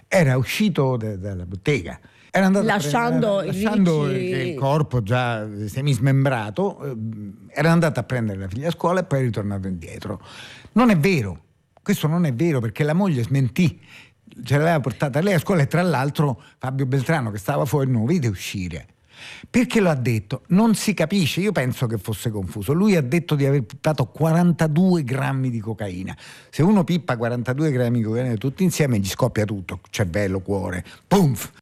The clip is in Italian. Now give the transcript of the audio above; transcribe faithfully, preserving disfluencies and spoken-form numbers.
era uscito de- dalla bottega. Era andato lasciando, a prendere, lasciando Ricci... il corpo già semismembrato, eh, era andato a prendere la figlia a scuola e poi è ritornato indietro. Non è vero, questo non è vero, perché la moglie smentì, ce l'aveva portata lei a scuola, e tra l'altro Fabio Beltrano, che stava fuori, non lo vide uscire. Perché lo ha detto? Non si capisce, io penso che fosse confuso. Lui ha detto di aver pippato quarantadue grammi di cocaina. Se uno pippa quarantadue grammi di cocaina tutti insieme, gli scoppia tutto, cervello, cuore, pumf,